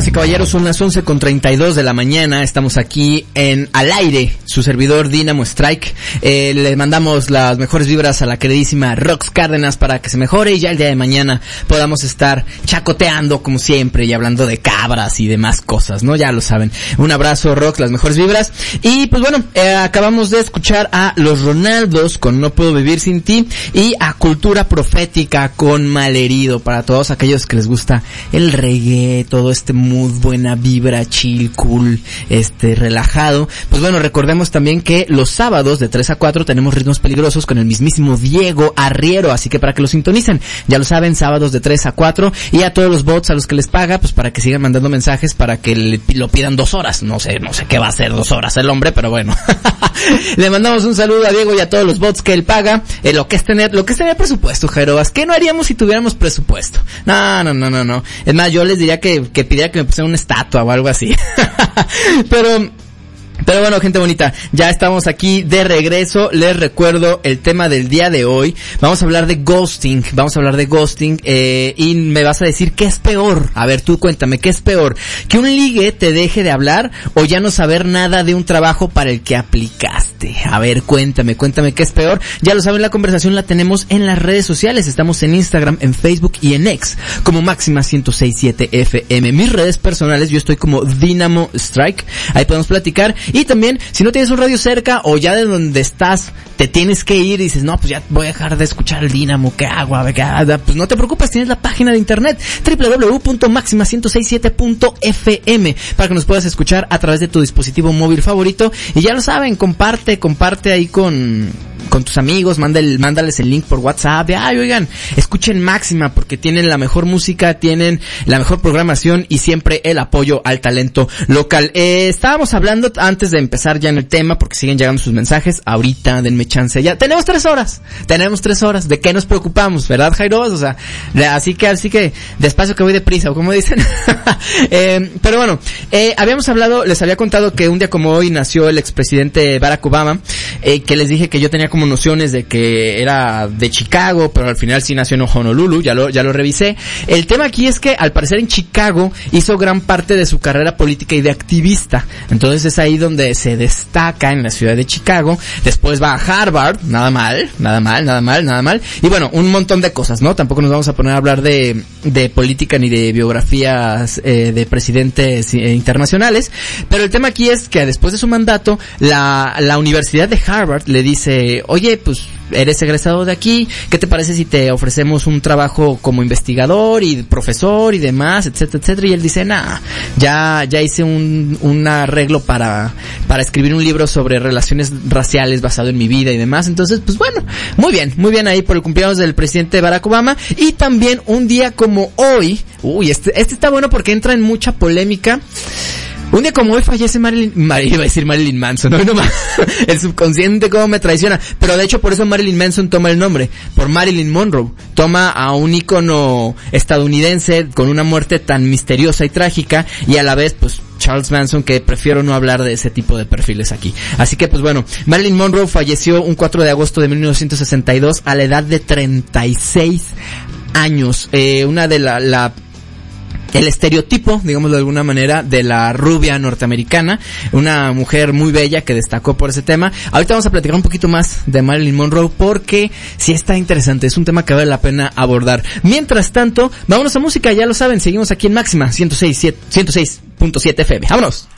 Damas y caballeros, son las 11:32 de la mañana. Estamos aquí en Al Aire, su servidor Dynamo Strike. Le mandamos las mejores vibras a la queridísima Rox Cárdenas para que se mejore y ya el día de mañana podamos estar chacoteando como siempre y hablando de cabras y demás cosas, ¿no? Ya lo saben. Un abrazo, Rox, las mejores vibras. Y pues bueno, acabamos de escuchar a Los Ronaldos con No Puedo Vivir Sin Ti y a Cultura Profética con Malherido, para todos aquellos que les gusta el reggae, todo este mood, buena vibra, chill, cool, relajado. Pues bueno, recordemos también que los sábados de 3 a 4 tenemos Ritmos Peligrosos con el mismísimo Diego Arriero, así que para que lo sintonicen, ya lo saben, sábados de 3 a 4, y a todos los bots a los que les paga, pues para que sigan mandando mensajes para que lo pidan 2 horas. No sé qué va a hacer 2 horas el hombre, pero bueno. Le mandamos un saludo a Diego y a todos los bots que él paga. Lo que es tener presupuesto, Jairobas. ¿Qué no haríamos si tuviéramos presupuesto? No. Es más, yo les diría que pidiera que me pusieran una estatua o algo así. Pero bueno, gente bonita, ya estamos aquí de regreso. Les recuerdo el tema del día de hoy. Vamos a hablar de ghosting, y me vas a decir qué es peor. A ver, tú cuéntame, ¿qué es peor? ¿Que un ligue te deje de hablar o ya no saber nada de un trabajo para el que aplicaste? A ver, cuéntame qué es peor. Ya lo saben, la conversación la tenemos en las redes sociales. Estamos en Instagram, en Facebook y en X como Máxima 106.7 FM. Mis redes personales, yo estoy como Dynamo Strike. Ahí podemos platicar. Y también, si no tienes un radio cerca o ya de donde estás te tienes que ir y dices, no, pues ya voy a dejar de escuchar el Dynamo, ¿qué hago? Pues no te preocupes, tienes la página de internet www.maxima106.7.fm para que nos puedas escuchar a través de tu dispositivo móvil favorito. Y ya lo saben, comparte ahí con tus amigos, mándales el link por WhatsApp de, oigan, escuchen Máxima porque tienen la mejor música, tienen la mejor programación y siempre el apoyo al talento local. Estábamos hablando antes de empezar ya en el tema, porque siguen llegando sus mensajes. Ahorita denme chance, ya tenemos 3 horas, ¿de qué nos preocupamos? ¿Verdad, Jairo? O sea, así que despacio que voy deprisa, o como dicen. Pero bueno, les había contado que un día como hoy nació el expresidente Barack Obama, que les dije que yo tenía como nociones de que era de Chicago, pero al final sí nació en Honolulu, ya lo revisé. El tema aquí es que al parecer en Chicago hizo gran parte de su carrera política y de activista, entonces es ahí donde se destaca en la ciudad de Chicago. Después va a Harvard, nada mal, y bueno, un montón de cosas, ¿no? Tampoco nos vamos a poner a hablar de política ni de biografías de presidentes internacionales, pero el tema aquí es que después de su mandato, la Universidad de Harvard le dice, oye, pues eres egresado de aquí, ¿qué te parece si te ofrecemos un trabajo como investigador y profesor y demás, etcétera? Y él dice, ya hice un arreglo para escribir un libro sobre relaciones raciales basado en mi vida y demás. Entonces, pues bueno, muy bien ahí por el cumpleaños del presidente Barack Obama. Y también un día como hoy, este está bueno porque entra en mucha polémica. Un día como hoy fallece Marilyn Manson, no más. El subconsciente cómo me traiciona. Pero de hecho por eso Marilyn Manson toma el nombre, por Marilyn Monroe. Toma a un ícono estadounidense con una muerte tan misteriosa y trágica, y a la vez pues Charles Manson, que prefiero no hablar de ese tipo de perfiles aquí. Así que pues bueno, Marilyn Monroe falleció un 4 de agosto de 1962 a la edad de 36 años. Una de el estereotipo, digámoslo de alguna manera, de la rubia norteamericana, una mujer muy bella que destacó por ese tema. Ahorita vamos a platicar un poquito más de Marilyn Monroe porque sí está interesante, es un tema que vale la pena abordar. Mientras tanto, vámonos a música, ya lo saben, seguimos aquí en Máxima 106.7 FM. ¡Vámonos!